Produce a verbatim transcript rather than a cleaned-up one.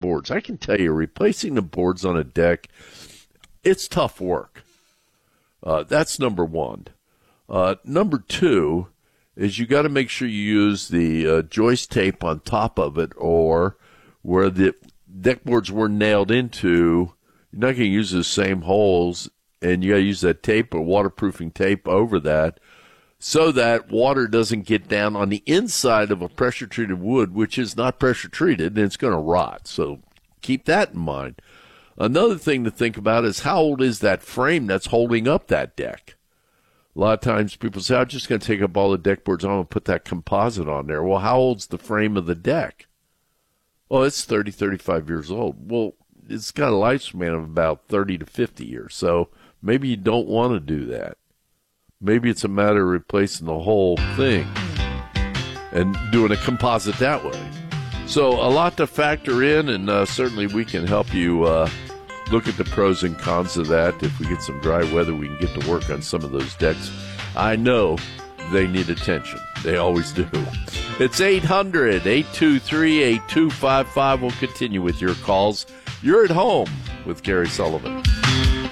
boards. I can tell you, replacing the boards on a deck, it's tough work. Uh, that's number one. Uh, number two is you got to make sure you use the uh, joist tape on top of it, or where the deck boards were nailed into, you're not going to use the same holes, and you got to use that tape or waterproofing tape over that so that water doesn't get down on the inside of a pressure-treated wood, which is not pressure-treated, and it's going to rot. So keep that in mind. Another thing to think about is how old is that frame that's holding up that deck? A lot of times people say, I'm just going to take up all the deck boards, I'm going to put that composite on there. Well, how old's the frame of the deck? Well, it's thirty, thirty-five years old. Well, it's got a lifespan of about thirty to fifty years, so maybe you don't want to do that. Maybe it's a matter of replacing the whole thing and doing a composite that way. So a lot to factor in, and uh, certainly we can help you uh, look at the pros and cons of that. If we get some dry weather, we can get to work on some of those decks. I know they need attention. They always do. It's eight hundred, eight two three, eight two five five. We'll continue with your calls. You're at home with Gary Sullivan.